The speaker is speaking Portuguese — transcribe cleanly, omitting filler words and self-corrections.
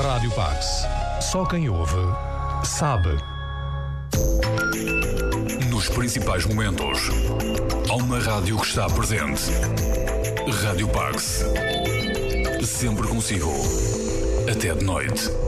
Rádio Pax. Só quem ouve sabe. Nos principais momentos, há uma rádio que está presente. Rádio Pax. Sempre consigo. Até de noite.